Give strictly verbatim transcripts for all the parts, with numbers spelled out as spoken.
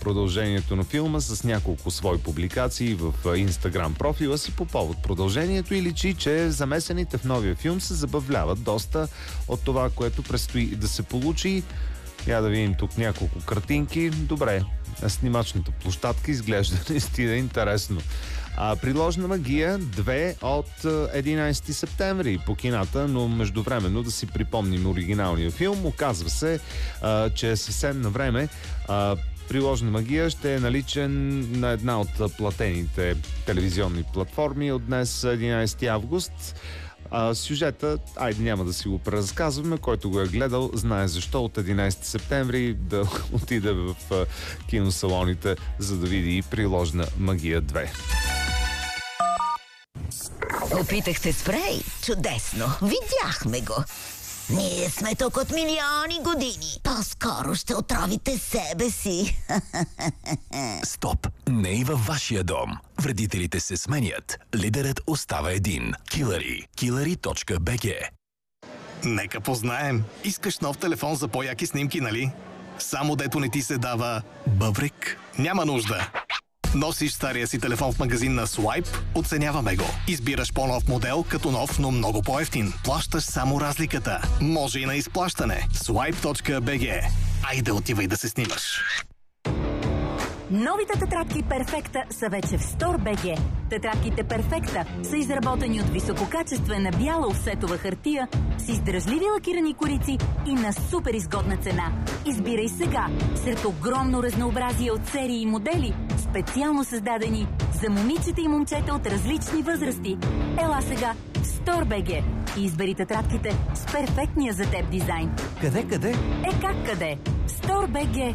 продължението на филма с няколко свои публикации в Инстаграм профила си по повод продължението и личи, че замесените в новия филм се забавляват доста от това, което предстои да се получи. Я да видим тук няколко картинки. Добре, снимачната площадка изглежда наистина интересно. А приложна магия две от единайсети септември по кината, но междувременно да си припомним оригиналния филм. Оказва се, а, че съвсем на време а, приложна магия ще е наличен на една от платените телевизионни платформи от днес, единайсети август. А, сюжета, айде няма да си го преразказваме, който го е гледал, знае защо от единайсети септември да отиде в а, киносалоните, за да види и приложна магия две. Опитахте спрей? Чудесно! Видяхме го! Ние сме тук от милиони години. По-скоро ще отровите себе си. Стоп! Не и във вашия дом. Вредителите се сменят. Лидерът остава един. Килъри. килъри точка би джи. Нека познаем. Искаш нов телефон за по-яки снимки, нали? Само дето не ти се дава бъбрик? Няма нужда. Носиш стария си телефон в магазин на Swipe, оценяваме го. Избираш по-нов модел, като нов, но много по-евтин. Плащаш само разликата. Може и на изплащане. Swipe точка би джи. Айде отивай да се снимаш. Новите тетрадки Перфекта са вече в Стор точка би джи. Тетрадките Перфекта са изработени от висококачествена бяла офсетова хартия с издръжливи лакирани корици и на супер изгодна цена. Избирай сега сред огромно разнообразие от серии и модели, специално създадени за момичета и момчета от различни възрасти. Ела сега в Стор точка би джи и избери тетрадките с перфектния за теб дизайн. Къде, къде? Е как къде? Стор точка би джи.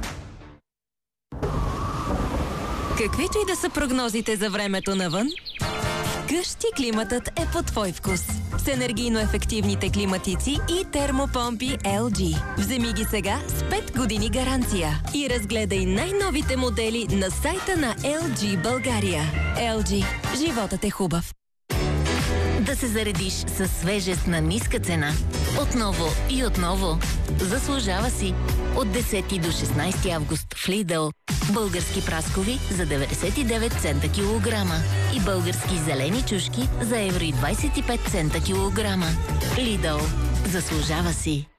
Каквито и да са прогнозите за времето навън, вкъщи климатът е по твой вкус. С енергийно ефективните климатици и термопомпи ел джи. Вземи ги сега с пет години гаранция и разгледай най-новите модели на сайта на ел джи България. ел джи. Животът е хубав. Да се заредиш със свежест на ниска цена. Отново и отново. Заслужава си. От десети до шестнайсети август в Lidl. Български праскови за деветдесет и девет цента килограма. И български зелени чушки за евро и двайсет и пет цента килограма. Lidl. Заслужава си.